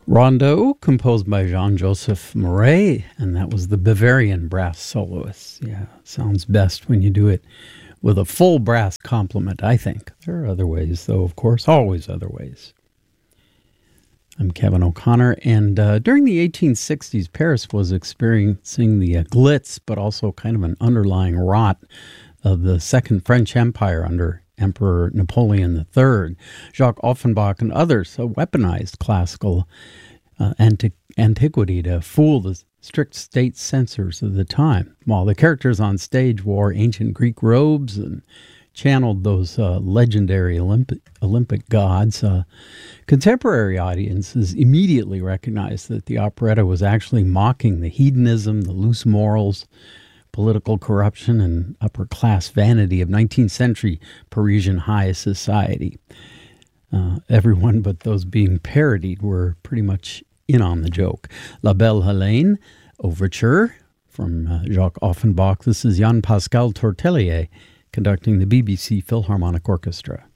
Rondo, composed by Jean-Joseph Murray, and that was the Bavarian brass soloist. Yeah, sounds best when you do it with a full brass complement, I think. There are other ways, though, of course, always other ways. I'm Kevin O'Connor, and during the 1860s, Paris was experiencing the glitz, but also kind of an underlying rot of the Second French Empire under Emperor Napoleon III. Jacques Offenbach and others weaponized classical antiquity to fool the strict state censors of the time, while the characters on stage wore ancient Greek robes and channeled those legendary Olympic gods. Contemporary audiences immediately recognized that the operetta was actually mocking the hedonism, the loose morals, political corruption, and upper-class vanity of 19th century Parisian high society. Everyone but those being parodied were pretty much in on the joke. La Belle Hélène, Overture from Jacques Offenbach. This is Jean-Pascal Tortelier conducting the BBC Philharmonic Orchestra.